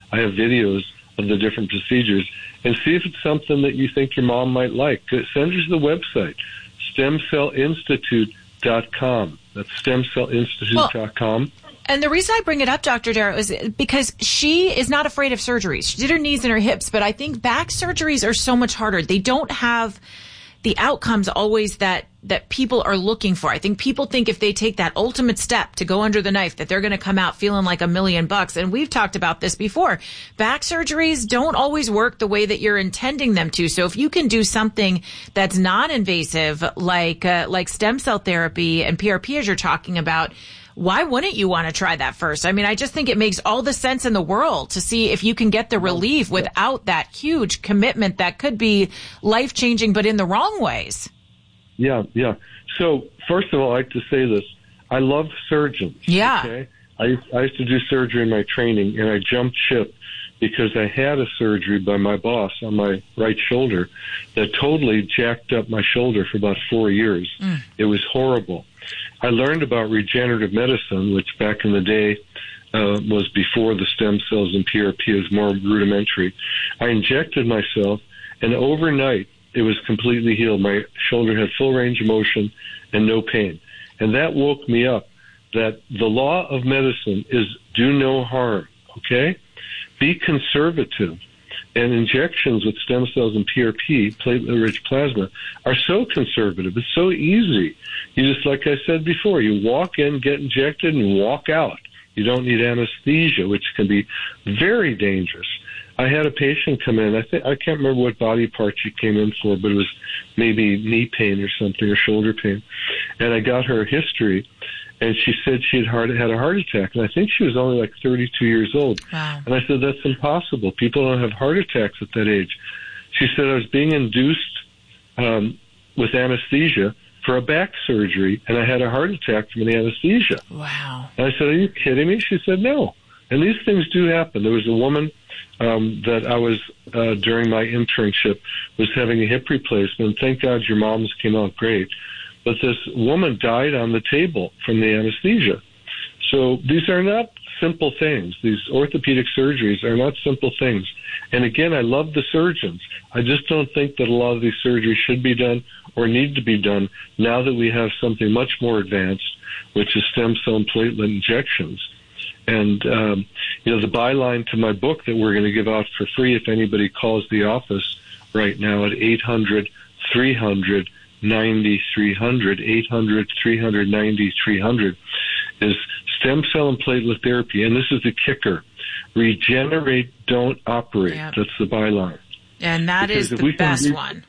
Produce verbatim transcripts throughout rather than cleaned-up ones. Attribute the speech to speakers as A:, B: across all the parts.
A: I have videos of the different procedures, and see if it's something that you think your mom might like. Send her to the website, stem cell institute dot com. That's stem cell institute dot com. Well,
B: and the reason I bring it up, Doctor Darrow, is because she is not afraid of surgeries. She did her knees and her hips, but I think back surgeries are so much harder. They don't have the outcomes always that that people are looking for. I think people think if they take that ultimate step to go under the knife, that they're going to come out feeling like a million bucks. And we've talked about this before. Back surgeries don't always work the way that you're intending them to. So if you can do something that's non-invasive, like uh, like stem cell therapy and P R P, as you're talking about, why wouldn't you want to try that first? I mean, I just think it makes all the sense in the world to see if you can get the relief without that huge commitment that could be life-changing, but in the wrong ways.
A: Yeah, yeah. So, first of all, I like to say this. I love surgeons.
B: Yeah.
A: Okay? I, I used to do surgery in my training, and I jumped ship because I had a surgery by my boss on my right shoulder that totally jacked up my shoulder for about four years. Mm. It was horrible. I learned about regenerative medicine, which back in the day uh, was before the stem cells and P R P. It was more rudimentary. I injected myself, and overnight it was completely healed. My shoulder had full range of motion and no pain. And that woke me up that the law of medicine is do no harm, okay? Be conservative. And injections with stem cells and P R P, platelet-rich plasma, are so conservative. It's so easy. You just, like I said before, you walk in, get injected, and walk out. You don't need anesthesia, which can be very dangerous. I had a patient come in. I think I can't remember what body part she came in for, but it was maybe knee pain or something, or shoulder pain. And I got her history, and she said she had heart, had a heart attack. And I think she was only like thirty-two years old.
B: Wow.
A: And I said, that's impossible. People don't have heart attacks at that age. She said, I was being induced um, with anesthesia for a back surgery, and I had a heart attack from the anesthesia.
B: Wow.
A: And I said, are you kidding me? She said, no. And these things do happen. There was a woman um, that I was, uh, during my internship, was having a hip replacement. Thank God your mom's came out great. But this woman died on the table from the anesthesia. So these are not simple things. These orthopedic surgeries are not simple things. And again, I love the surgeons. I just don't think that a lot of these surgeries should be done or need to be done now that we have something much more advanced, which is stem cell and platelet injections. And, um, you know, the byline to my book that we're going to give out for free if anybody calls the office right now at eight hundred, three hundred, ninety-three hundred, eight hundred, three hundred, ninety-three hundred, is stem cell and platelet therapy. And this is the kicker. Regenerate, don't operate.
B: Yep.
A: That's the byline.
B: And that because is the best re- one.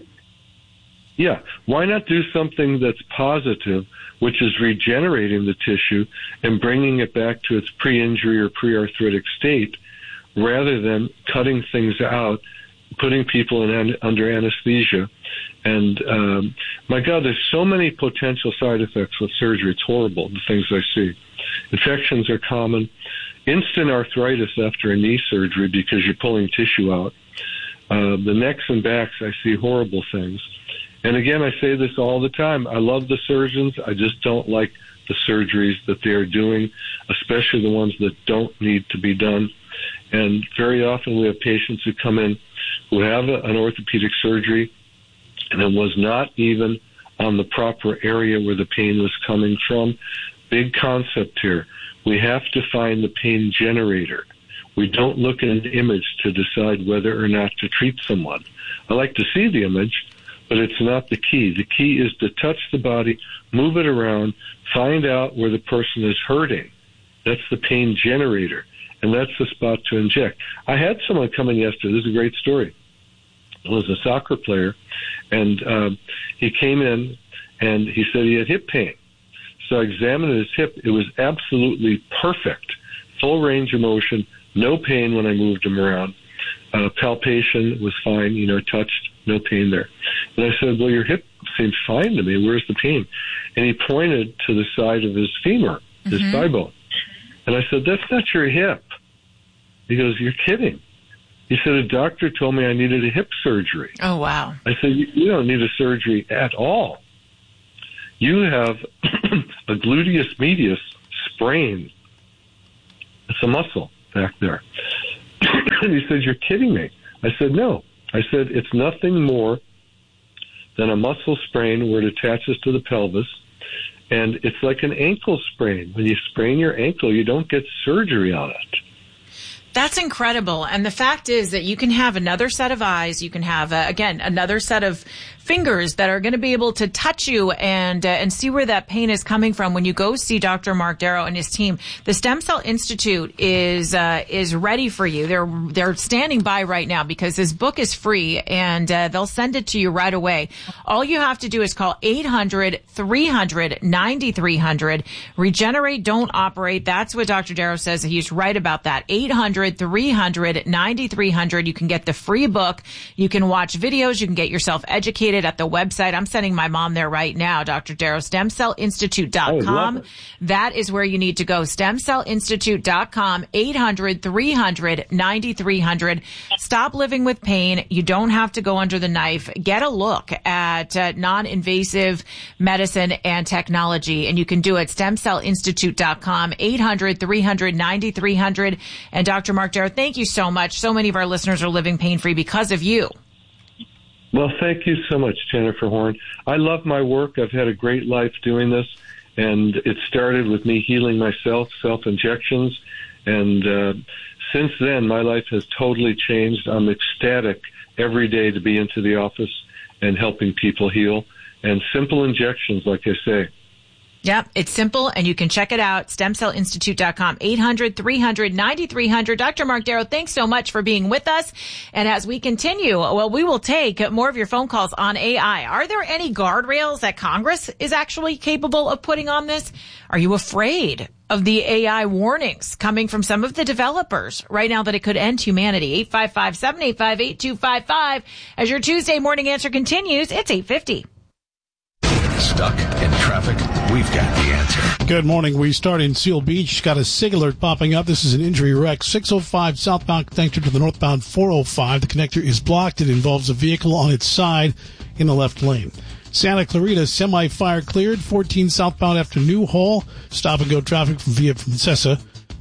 A: Yeah. Why not do something that's positive, which is regenerating the tissue and bringing it back to its pre-injury or pre-arthritic state, rather than cutting things out, putting people in an, under anesthesia. And um, my God, there's so many potential side effects with surgery. It's horrible, the things I see. Infections are common. Instant arthritis after a knee surgery because you're pulling tissue out. Uh, the necks and backs, I see horrible things. And again, I say this all the time. I love the surgeons. I just don't like the surgeries that they are doing, especially the ones that don't need to be done. And very often we have patients who come in who have a, an orthopedic surgery, and it was not even on the proper area where the pain was coming from. Big concept here. We have to find the pain generator. We don't look at an image to decide whether or not to treat someone. I like to see the image, but it's not the key. The key is to touch the body, move it around, find out where the person is hurting. That's the pain generator, and that's the spot to inject. I had someone come in yesterday. This is a great story. It was a soccer player, and um, he came in, and he said he had hip pain. So I examined his hip. It was absolutely perfect, full range of motion, no pain when I moved him around. Uh, palpation was fine, you know, touched, no pain there. And I said, well, your hip seems fine to me. Where's the pain? And he pointed to the side of his femur, his mm-hmm. thigh bone. And I said, that's not your hip. He goes, you're kidding. He said, a doctor told me I needed a hip surgery.
B: Oh, wow.
A: I said, you don't need a surgery at all. You have a gluteus medius sprain. It's a muscle back there. And he said, you're kidding me. I said, no. I said, it's nothing more than a muscle sprain where it attaches to the pelvis. And it's like an ankle sprain. When you sprain your ankle, you don't get surgery on it.
B: That's incredible. And the fact is that you can have another set of eyes. You can have, uh, again, another set of fingers that are going to be able to touch you and uh, and see where that pain is coming from when you go see Doctor Mark Darrow and his team. The Stem Cell Institute is uh, is ready for you. They're they're standing by right now because this book is free and uh, they'll send it to you right away. All you have to do is call eight hundred, three hundred, ninety-three hundred. Regenerate, don't operate. That's what Doctor Darrow says. He's right about that. eight hundred, three hundred, ninety-three hundred. You can get the free book. You can watch videos. You can get yourself educated at the website. I'm sending my mom there right now, Doctor Darrow, stem cell institute dot com. That is where you need to go, stem cell institute dot com, eight hundred, three hundred, ninety-three hundred. Stop living with pain. You don't have to go under the knife. Get a look at uh, non-invasive medicine and technology, and you can do it, stem cell institute dot com, eight hundred, three hundred, ninety-three hundred. And Doctor Mark Darrow, thank you so much. So many of our listeners are living pain-free because of you.
A: Well, thank you so much, Jennifer Horn. I love my work. I've had a great life doing this, and it started with me healing myself, self-injections, and uh, since then, my life has totally changed. I'm ecstatic every day to be into the office and helping people heal, and simple injections, like I say.
B: Yep, it's simple, and you can check it out, stem cell institute dot com, eight hundred, three hundred, ninety-three hundred. Doctor Mark Darrow, thanks so much for being with us. And as we continue, well, we will take more of your phone calls on A I. Are there any guardrails that Congress is actually capable of putting on this? Are you afraid of the A I warnings coming from some of the developers right now that it could end humanity? eight five five, seven eight five, eight two five five. As your Tuesday morning answer continues, it's eight fifty.
C: Stuck in traffic? We've got the answer.
D: Good morning. We start in Seal Beach. Got a SIG alert popping up. This is an injury wreck. six oh five southbound connector to the northbound four oh five. The connector is blocked. It involves a vehicle on its side in the left lane. Santa Clarita, semi-fire cleared. fourteen southbound after Newhall. Stop and go traffic from via Princessa.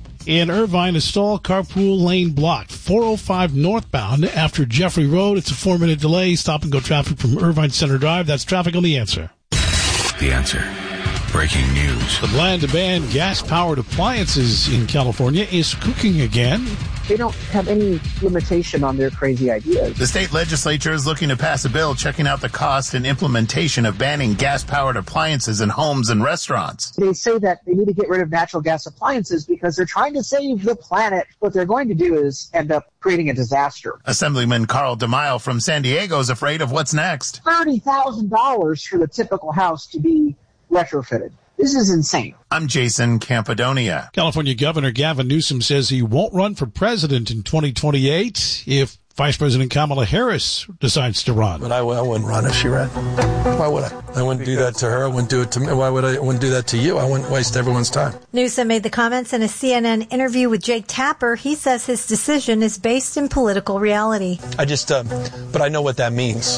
D: In Irvine, a stall, carpool lane blocked. four oh five northbound after Jeffrey Road. It's a four-minute delay. Stop and go traffic from Irvine Center Drive. That's traffic on The Answer.
C: The Answer. Breaking news.
D: The plan to ban gas-powered appliances in California is cooking again.
E: They don't have any limitation on their crazy ideas.
F: The state legislature is looking to pass a bill checking out the cost and implementation of banning gas-powered appliances in homes and restaurants.
E: They say that they need to get rid of natural gas appliances because they're trying to save the planet. What they're going to do is end up creating a disaster.
F: Assemblyman Carl DeMille from San Diego is afraid of what's next.
E: thirty thousand dollars for the typical house to be retrofitted. This is insane.
F: I'm Jason Campadonia.
D: California Governor Gavin Newsom says he won't run for president in twenty twenty-eight if Vice President Kamala Harris decides to run.
G: But I, I wouldn't run if she ran. Why would I? I wouldn't do that to her. I wouldn't do it to me. Why would I, I wouldn't do that to you? I wouldn't waste everyone's time.
H: Newsom made the comments in a C N N interview with Jake Tapper. He says his decision is based in political reality.
G: I just, uh, but I know what that means.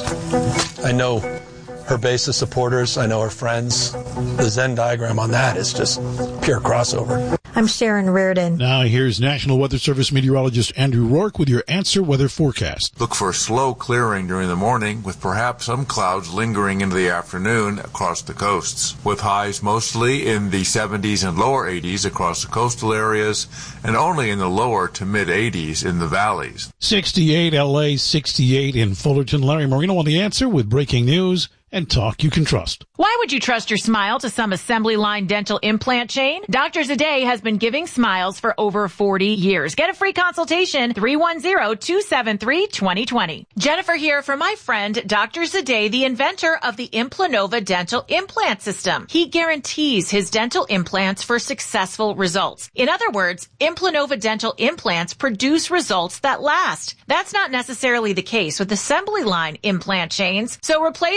G: I know her base of supporters. I know her friends. The Venn diagram on that is just pure crossover.
H: I'm Sharon Reardon.
D: Now here's National Weather Service meteorologist Andrew Rourke with your Answer Weather forecast.
I: Look for slow clearing during the morning with perhaps some clouds lingering into the afternoon across the coasts, with highs mostly in the seventies and lower eighties across the coastal areas and only in the lower to mid eighties in the valleys.
D: sixty-eight L A, sixty-eight in Fullerton. Larry Marino on The Answer with breaking news and talk you can trust.
B: Why would you trust your smile to some assembly line dental implant chain? Doctor Zade has been giving smiles for over forty years. Get a free consultation, three one zero, two seven three, two zero two zero. Jennifer here for my friend, Doctor Zade, the inventor of the Implanova dental implant system. He guarantees his dental implants for successful results. In other words, Implanova dental implants produce results that last. That's not necessarily the case with assembly line implant chains, so replace missing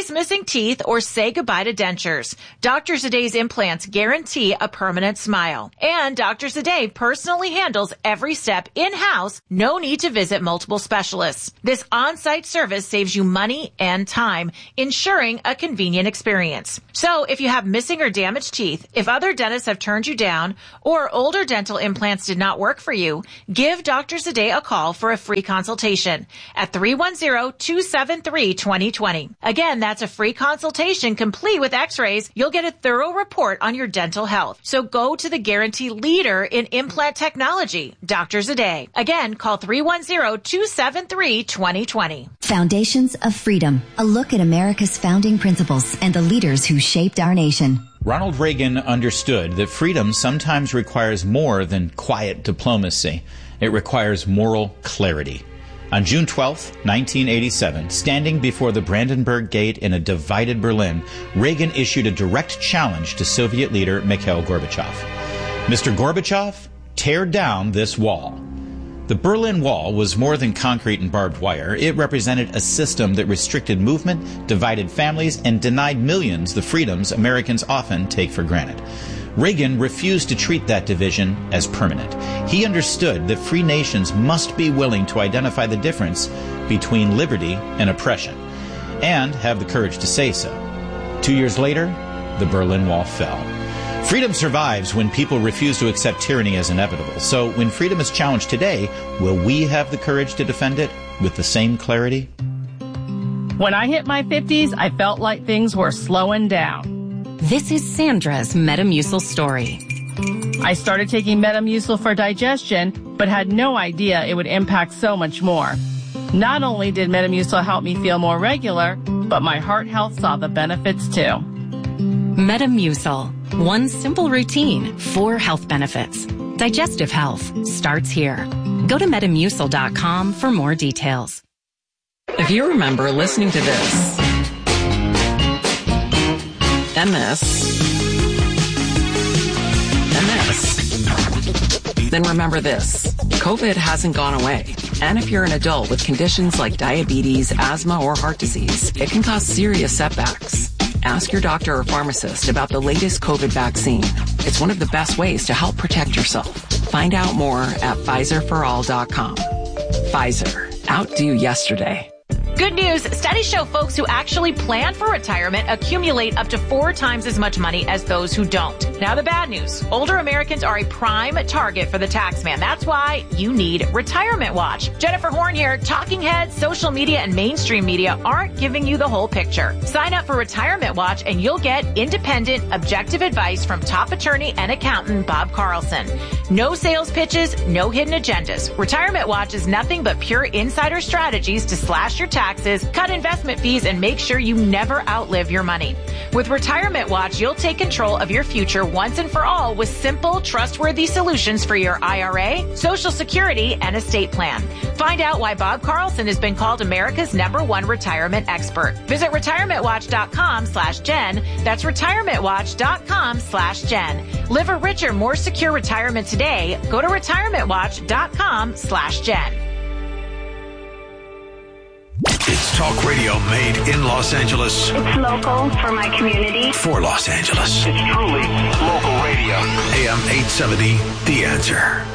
B: teeth, or say goodbye to dentures. Doctor Zaday's implants guarantee a permanent smile. And Doctor Zaday personally handles every step in-house. No need to visit multiple specialists. This on-site service saves you money and time, ensuring a convenient experience. So if you have missing or damaged teeth, if other dentists have turned you down, or older dental implants did not work for you, give Doctor Zaday a call for a free consultation at three one zero, two seven three, two zero two zero. Again, that's a free consultation complete with x-rays. You'll get a thorough report on your dental health. So go to the guarantee leader in implant technology, Doctor Zaday. Again, call three one zero, two seven three, two zero two zero.
J: Foundations of Freedom, a look at America's founding principles and the leaders who shaped our nation.
K: Ronald Reagan understood that freedom sometimes requires more than quiet diplomacy. It requires moral clarity. On June twelfth, nineteen eighty-seven, standing before the Brandenburg Gate in a divided Berlin, Reagan issued a direct challenge to Soviet leader Mikhail Gorbachev. Mister Gorbachev, tear down this wall. The Berlin Wall was more than concrete and barbed wire. It represented a system that restricted movement, divided families, and denied millions the freedoms Americans often take for granted. Reagan refused to treat that division as permanent. He understood that free nations must be willing to identify the difference between liberty and oppression, and have the courage to say so. Two years later, the Berlin Wall fell. Freedom survives when people refuse to accept tyranny as inevitable. So when freedom is challenged today, will we have the courage to defend it with the same clarity?
L: When I hit my fifties, I felt like things were slowing down.
M: This is Sandra's Metamucil story.
L: I started taking Metamucil for digestion, but had no idea it would impact so much more. Not only did Metamucil help me feel more regular, but my heart health saw the benefits too.
M: Metamucil. One simple routine, four health benefits. Digestive health starts here. Go to metamucil dot com for more details.
N: If you remember listening to this, and this, and this, then remember this. COVID hasn't gone away. And if you're an adult with conditions like diabetes, asthma, or heart disease, it can cause serious setbacks. Ask your doctor or pharmacist about the latest COVID vaccine. It's one of the best ways to help protect yourself. Find out more at Pfizer for all dot com. Pfizer. Outdo yesterday.
B: Good news. Studies show folks who actually plan for retirement accumulate up to four times as much money as those who don't. Now the bad news. Older Americans are a prime target for the tax man. That's why you need Retirement Watch. Jennifer Horn here. Talking heads, social media, and mainstream media aren't giving you the whole picture. Sign up for Retirement Watch and you'll get independent, objective advice from top attorney and accountant Bob Carlson. No sales pitches, no hidden agendas. Retirement Watch is nothing but pure insider strategies to slash your taxes, cut investment fees, and make sure you never outlive your money. With Retirement Watch, you'll take control of your future once and for all with simple, trustworthy solutions for your I R A, Social Security, and estate plan. Find out why Bob Carlson has been called America's number one retirement expert. Visit retirement watch dot com slash Jen. That's retirement watch dot com slash Jen. Live a richer, more secure retirement today. Go to retirement watch dot com slash Jen.
C: It's talk radio made in Los Angeles.
O: It's local for my community.
C: For Los Angeles.
O: It's truly local radio.
C: A M eight seventy, The Answer.